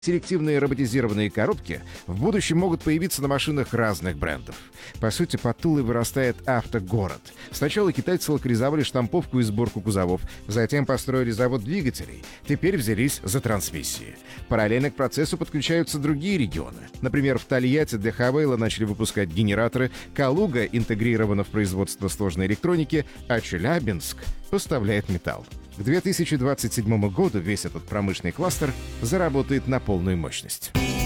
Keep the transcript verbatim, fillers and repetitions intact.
Селективные роботизированные коробки в будущем могут появиться на машинах разных брендов. По сути, под Тулой вырастает автогород. Сначала китайцы локализовали штамповку и сборку кузовов, затем построили завод двигателей, теперь взялись за трансмиссии. Параллельно к процессу подключаются другие регионы. Например, в Тольятти для Хавейла начали выпускать генераторы, Калуга интегрирована в производство сложной электроники, а Челябинск поставляет металл. К две тысячи двадцать седьмому году весь этот промышленный кластер заработает на полную мощность.